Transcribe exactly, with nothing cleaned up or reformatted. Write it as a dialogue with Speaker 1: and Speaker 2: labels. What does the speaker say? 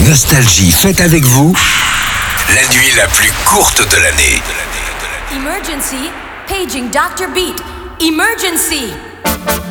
Speaker 1: Nostalgie fête avec vous la nuit la plus courte de l'année.
Speaker 2: Emergency, paging doctor Beat. Emergency.